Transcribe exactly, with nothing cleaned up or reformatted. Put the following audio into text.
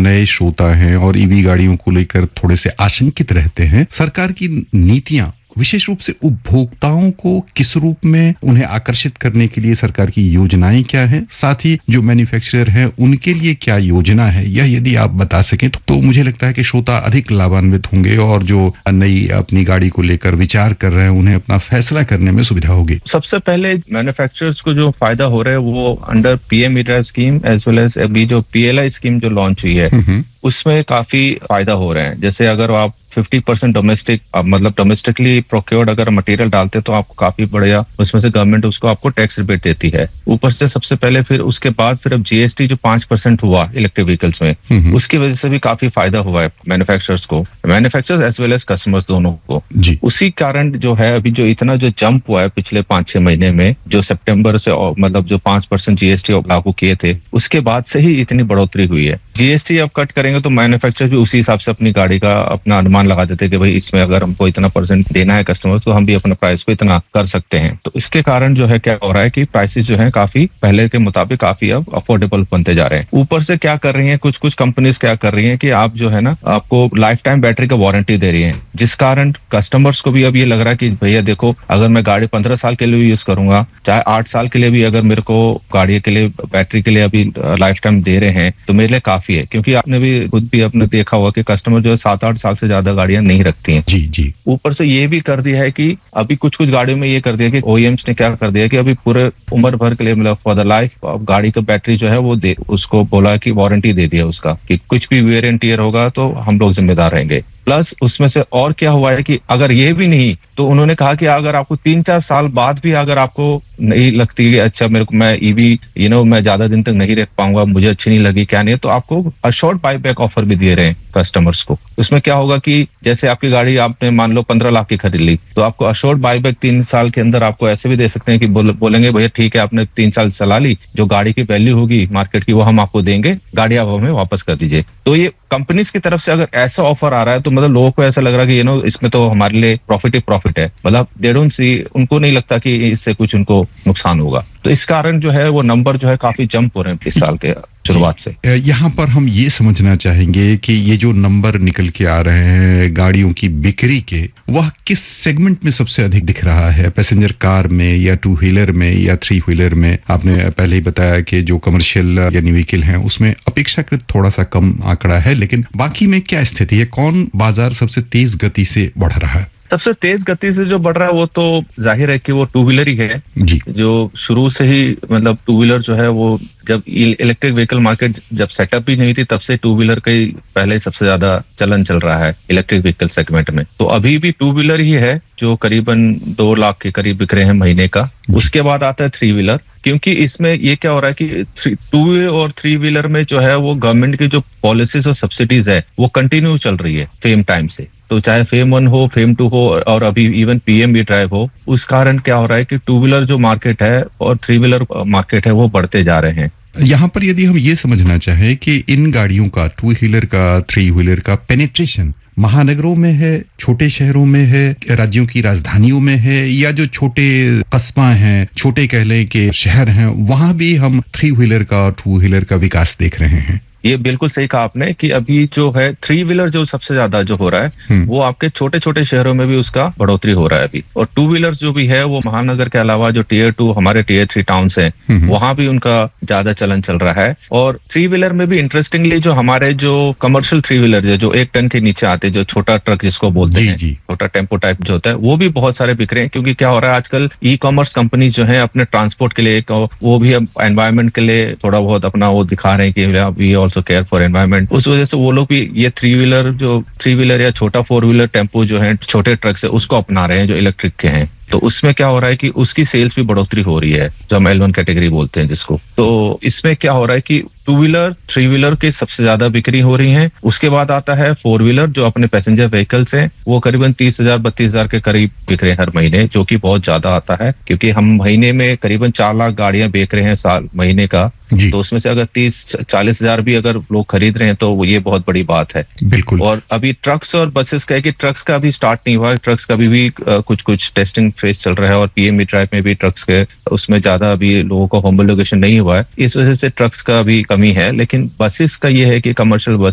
नए श्रोता हैं और ईवी गाड़ियों को लेकर थोड़े से आशंकित रहते हैं, सरकार की नीतियां विशेष रूप से उपभोक्ताओं को किस रूप में उन्हें आकर्षित करने के लिए सरकार की योजनाएं क्या हैं, साथ ही जो मैन्युफैक्चरर हैं उनके लिए क्या योजना है, यह यदि आप बता सकें तो, तो मुझे लगता है कि श्रोता अधिक लाभान्वित होंगे और जो नई अपनी गाड़ी को लेकर विचार कर रहे हैं उन्हें अपना फैसला करने में सुविधा होगी। सबसे पहले मैन्युफैक्चरर्स को जो फायदा हो रहा है वो under PM E drive scheme as well as अभी जो पीएलआई स्कीम जो लॉन्च हुई है उसमें काफी फायदा हो रहे हैं। जैसे अगर आप फिफ्टी परसेंट डोमेस्टिक मतलब डोमेस्टिकली प्रोक्योर्ड अगर मटेरियल डालते हैं तो आपको काफी बढ़िया उसमें से गवर्नमेंट उसको आपको टैक्स रिबेट देती है। ऊपर से सबसे पहले फिर उसके बाद फिर अब जीएसटी जो पांच परसेंट हुआ इलेक्ट्रिक व्हीकल्स में, उसकी वजह से भी काफी फायदा हुआ है मैन्युफैक्चरर्स को, manufacturers as well as customers दोनों को। उसी कारण जो है अभी जो इतना जो जंप हुआ है पिछले पांच छह महीने में, जो सितंबर से मतलब जो पांच परसेंट जीएसटी लागू किए थे उसके बाद से ही इतनी बढ़ोतरी हुई है। जीएसटी अब कट करेंगे तो मैन्युफैक्चरर भी उसी हिसाब से अपनी गाड़ी का अपना अनुमान लगा देते हैं कि भाई इसमें अगर हमको इतना परसेंट देना है कस्टमर तो हम भी अपना प्राइस को इतना कर सकते हैं। तो इसके कारण जो है क्या हो रहा है कि प्राइसेस जो है काफी पहले के मुताबिक काफी अब अफोर्डेबल बनते जा रहे हैं। ऊपर से क्या कर रही है कुछ कुछ कंपनीज क्या कर रही है कि आप जो है ना आपको लाइफ टाइम बैटरी का वारंटी दे रही है, जिस कारण कस्टमर्स को भी अब ये लग रहा है कि भैया देखो अगर मैं गाड़ी पंद्रह साल के लिए भी यूज करूंगा, चाहे आठ साल के लिए भी अगर मेरे को गाड़ी के लिए बैटरी के लिए अभी लाइफ टाइम दे रहे हैं तो मेरे लिए काफी है। क्योंकि आपने भी खुद भी अपने देखा होगा कि कस्टमर जो है सात आठ साल से ज्यादा गाड़ियां नहीं रखती हैं। जी जी। ऊपर से ये भी कर दिया है कि अभी कुछ कुछ गाड़ियों में ये कर दिया कि ओईएम्स ने क्या कर दिया कि अभी पूरे उम्र भर के लिए मतलब फॉर द लाइफ गाड़ी का बैटरी जो है वो दे उसको बोला कि वारंटी दे दिया उसका कि कुछ भी वेयर एंड टियर होगा तो हम लोग जिम्मेदार रहेंगे। प्लस उसमें से और क्या हुआ है कि अगर ये भी नहीं तो उन्होंने कहा कि अगर आपको तीन चार साल बाद भी अगर आपको नहीं लगती कि अच्छा मेरे को मैं ईवी यू नो मैं ज्यादा दिन तक नहीं रख पाऊंगा, मुझे अच्छी नहीं लगी क्या नहीं, तो आपको अशोर्ड बाई बैक ऑफर भी दे रहे हैं कस्टमर्स को। उसमें क्या होगा कि जैसे आपकी गाड़ी आपने मान लो पंद्रह लाख की खरीद ली तो आपको अशोर्ड बाई बैक तीन साल के अंदर आपको ऐसे भी दे सकते हैं कि बोल, बोलेंगे भैया ठीक है आपने तीन साल चला ली, जो गाड़ी की वैल्यू होगी मार्केट की वो हम आपको देंगे, गाड़ी आप हमें वापस कर दीजिए। तो ये कंपनीज की तरफ से अगर ऐसा ऑफर आ रहा है तो मतलब लोगों को ऐसा लग रहा है कि यू नो इसमें तो हमारे लिए प्रॉफिट ही प्रॉफिट है, मतलब दे डोंट सी, उनको नहीं लगता कि इससे कुछ उनको नुकसान होगा। तो इस कारण जो है वो नंबर जो है काफी जंप हो रहे हैं इस साल के शुरुआत से। यहाँ पर हम ये समझना चाहेंगे कि ये जो नंबर निकल के आ रहे हैं गाड़ियों की बिक्री के, वह किस सेगमेंट में सबसे अधिक दिख रहा है, पैसेंजर कार में या टू व्हीलर में या थ्री व्हीलर में? आपने पहले ही बताया कि जो कमर्शियल यानी व्हीकल हैं उसमें अपेक्षाकृत थोड़ा सा कम आंकड़ा है, लेकिन बाकी में क्या स्थिति है? कौन बाजार सबसे तेज गति से बढ़ रहा है? सबसे तेज गति से जो बढ़ रहा है वो तो जाहिर है कि वो टू व्हीलर ही है जी। जो शुरू से ही मतलब टू व्हीलर जो है वो जब इलेक्ट्रिक व्हीकल मार्केट जब सेटअप भी नहीं थी तब से टू व्हीलर का ही पहले सबसे ज्यादा चलन चल रहा है इलेक्ट्रिक व्हीकल सेगमेंट में। तो अभी भी टू व्हीलर ही है जो करीबन दो लाख के करीब बिक रहे हैं महीने का। उसके बाद आता है थ्री व्हीलर, क्योंकि इसमें ये क्या हो रहा है कि टू व्हीलर और थ्री व्हीलर में जो है वो गवर्नमेंट की जो पॉलिसीज और सब्सिडीज है वो कंटिन्यू चल रही है सेम टाइम से। तो चाहे फेम वन हो, फेम टू हो और अभी इवन पीएम ई ड्राइव हो, उस कारण क्या हो रहा है कि टू व्हीलर जो मार्केट है और थ्री व्हीलर मार्केट है वो बढ़ते जा रहे हैं। यहाँ पर यदि हम ये समझना चाहें कि इन गाड़ियों का, टू व्हीलर का, थ्री व्हीलर का पेनिट्रेशन महानगरों में है, छोटे शहरों में है, राज्यों की राजधानियों में है, या जो छोटे कस्बा हैं, छोटे कह लें कि शहर हैं, वहां भी हम थ्री व्हीलर का और टू व्हीलर का विकास देख रहे हैं? ये बिल्कुल सही कहा आपने कि अभी जो है थ्री व्हीलर जो सबसे ज्यादा जो हो रहा है वो आपके छोटे छोटे शहरों में भी उसका बढ़ोतरी हो रहा है अभी। और टू व्हीलर्स जो भी है वो महानगर के अलावा जो टीयर टू हमारे टीयर थ्री टाउन्स हैं वहां भी उनका ज्यादा चलन चल रहा है। और थ्री व्हीलर में भी इंटरेस्टिंगली जो हमारे जो कमर्शियल थ्री व्हीलर है जो एक टन के नीचे आते हैं, जो छोटा ट्रक जिसको बोलते हैं, छोटा टेम्पो टाइप जो होता है, वो भी बहुत सारे बिक रहे हैं। क्योंकि क्या हो रहा है आजकल ई कॉमर्स कंपनी जो है अपने ट्रांसपोर्ट के लिए वो भी अब एनवायरमेंट के लिए थोड़ा बहुत अपना वो दिखा रहे हैं कि we also care for environment. उस वजह से वो लोग भी ये थ्री व्हीलर जो थ्री व्हीलर या छोटा फोर व्हीलर टेम्पो जो है छोटे ट्रक से उसको अपना रहे हैं जो इलेक्ट्रिक के हैं। तो उसमें क्या हो रहा है कि उसकी सेल्स भी बढ़ोतरी हो रही है जो हम एल वन कैटेगरी बोलते हैं जिसको। तो इसमें क्या हो रहा है कि टू व्हीलर थ्री व्हीलर की सबसे ज्यादा बिक्री हो रही है। उसके बाद आता है फोर व्हीलर जो अपने पैसेंजर व्हीकल्स हैं, वो करीबन तीस हजार बत्तीस हजार के करीब बिक रहे हैं हर महीने, जो कि बहुत ज्यादा आता है क्योंकि हम महीने में करीबन चार लाख गाड़ियां बेच रहे हैं साल महीने का। तो उसमें से अगर तीस चालीस हजार भी अगर लोग खरीद रहे हैं तो ये बहुत बड़ी बात है। बिल्कुल। और अभी ट्रक्स और बसेस का है कि ट्रक्स का अभी स्टार्ट नहीं हुआ है, ट्रक्स का भी, भी कुछ कुछ टेस्टिंग फेज चल रहा है और पीएम ई ड्राइव में भी ट्रक्स के उसमें ज्यादा अभी लोगों का होमोलोगेशन नहीं हुआ है, इस वजह से ट्रक्स का भी कमी है। लेकिन बसेस का ये है कि कमर्शियल बस